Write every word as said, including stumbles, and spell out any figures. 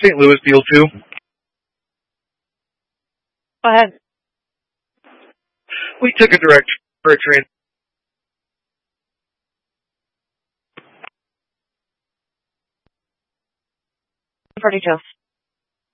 Saint Louis Field two. Go ahead. We took a direct for a train. forty-two.